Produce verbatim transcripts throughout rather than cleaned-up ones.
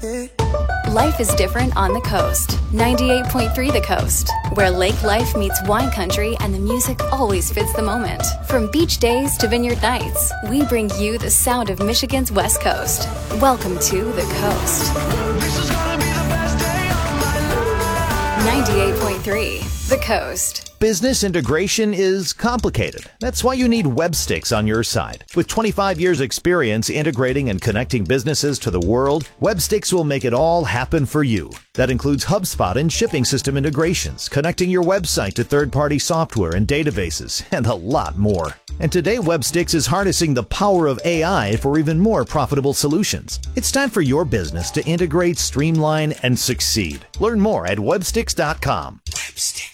Life is different on the coast. ninety-eight point three The Coast, where lake life meets wine country and the music always fits the moment. From beach days to vineyard nights, we bring you the sound of Michigan's West Coast. Welcome to The Coast. ninety-eight point three The Coast. Business integration is complicated. That's why you need Webstix on your side. With twenty-five years experience integrating and connecting businesses to the world, Webstix will make it all happen for you. That includes HubSpot and shipping system integrations, connecting your website to third-party software and databases, and a lot more. And today, Webstix is harnessing the power of A I for even more profitable solutions. It's time for your business to integrate, streamline, and succeed. Learn more at webstix dot com. Webstix.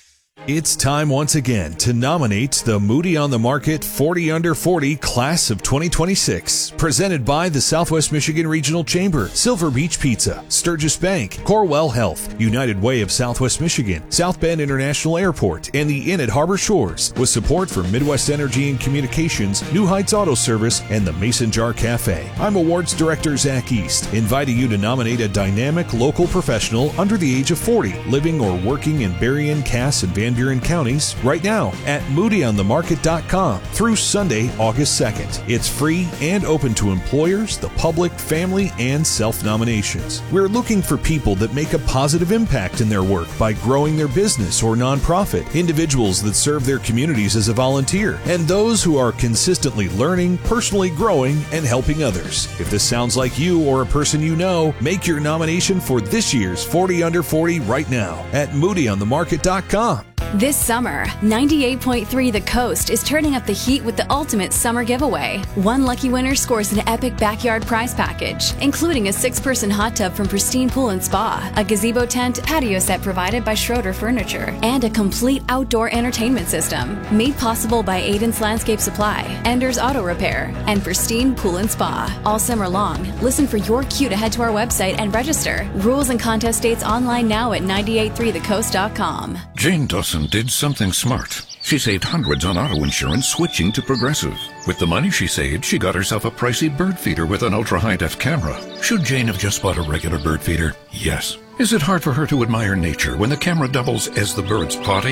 It's time once again to nominate the Moody on the Market forty under forty Class of twenty twenty-six, presented by the Southwest Michigan Regional Chamber, Silver Beach Pizza, Sturgis Bank, Corewell Health, United Way of Southwest Michigan, South Bend International Airport, and the Inn at Harbor Shores, with support from Midwest Energy and Communications, New Heights Auto Service, and the Mason Jar Cafe. I'm Awards Director Zach East, inviting you to nominate a dynamic local professional under the age of forty, living or working in Berrien, Cass, and Van Buren counties right now at moody on the market dot com through Sunday, August second. It's free and open to employers, the public, family, and self-nominations. We're looking for people that make a positive impact in their work by growing their business or nonprofit, individuals that serve their communities as a volunteer, and those who are consistently learning, personally growing, and helping others. If this sounds like you or a person you know, make your nomination for this year's forty under forty right now at moody on the market dot com. This summer, ninety-eight point three The Coast is turning up the heat with the ultimate summer giveaway. One lucky winner scores an epic backyard prize package, including a six-person hot tub from Pristine Pool and Spa, a gazebo tent, patio set provided by Schroeder Furniture, and a complete outdoor entertainment system. Made possible by Aiden's Landscape Supply, Ender's Auto Repair, and Pristine Pool and Spa. All summer long, listen for your cue to head to our website and register. Rules and contest dates online now at nine eight three the coast dot com. Jane Dawson did something smart. She saved hundreds on auto insurance switching to Progressive. With the money she saved, she got herself a pricey bird feeder with an ultra-high-def camera. Should Jane have just bought a regular bird feeder? Yes. Is it hard for her to admire nature when the camera doubles as the bird's potty?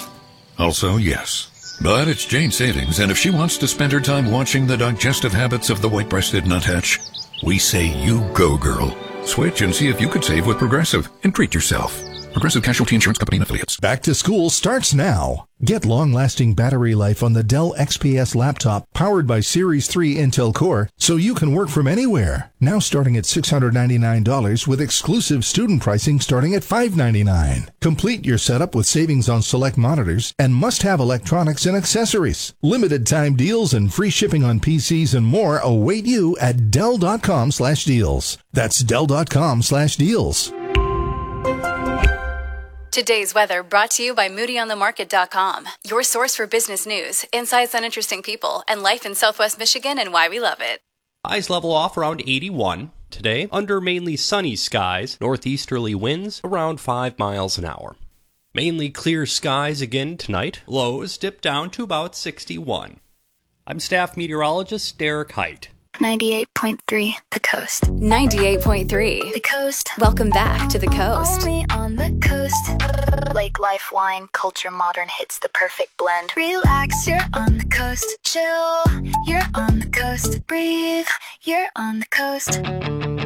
Also, yes. But it's Jane's savings, and if she wants to spend her time watching the digestive habits of the white-breasted nuthatch, we say you go, girl. Switch and see if you could save with Progressive and treat yourself. Progressive Casualty Insurance Company and Affiliates. Back to school starts now. Get long-lasting battery life on the Dell X P S laptop powered by Series three Intel Core so you can work from anywhere. Now starting at six hundred ninety-nine dollars with exclusive student pricing starting at five hundred ninety-nine dollars. Complete your setup with savings on select monitors and must-have electronics and accessories. Limited time deals and free shipping on P Cs and more await you at Dell dot com slash deals. That's Dell dot com slash deals. Today's weather brought to you by moody on the market dot com, your source for business news, insights on interesting people, and life in Southwest Michigan and why we love it. Highs level off around eighty-one today, under mainly sunny skies, northeasterly winds around five miles an hour. Mainly clear skies again tonight, lows dip down to about sixty-one. I'm staff meteorologist Derek Height. ninety-eight point three The Coast. ninety-eight point three The Coast. Welcome back to The Coast. Only on the coast. Lake life, wine, culture, modern hits the perfect blend. Relax, you're on the coast. Chill, you're on the coast. Breathe, you're on the coast.